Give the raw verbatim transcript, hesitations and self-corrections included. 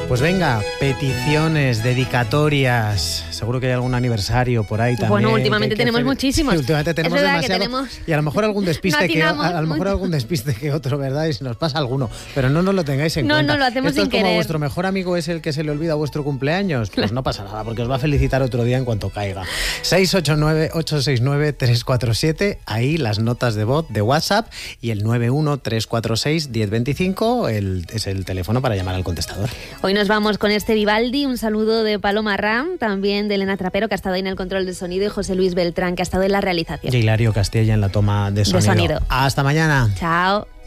Pues venga, peticiones, dedicatorias. Seguro que hay algún aniversario por ahí también. Bueno, últimamente que, que tenemos hacer... muchísimos. Sí, últimamente tenemos es verdad demasiado. Que tenemos... Y a lo mejor algún despiste no que a, a lo mejor mucho. algún despiste que otro, ¿verdad? Y se nos pasa alguno. Pero no nos lo tengáis en no, cuenta. No, lo hacemos Esto sin es como querer. vuestro mejor amigo es el que se le olvida vuestro cumpleaños. Pues no pasa nada, porque os va a felicitar otro día en cuanto caiga. seis ocho nueve, ocho seis nueve, tres cuatro siete. Ahí las notas de voz de WhatsApp y el nueve uno tres cuatro seis, uno cero dos cinco el, es el teléfono para llamar al contestador. Hoy nos vamos con este Vivaldi. Un saludo de Paloma Ram, también de Elena Trapero, que ha estado ahí en el control de sonido, y José Luis Beltrán, que ha estado en la realización. Y Hilario Castilla en la toma de sonido. De sonido. Hasta mañana. Chao.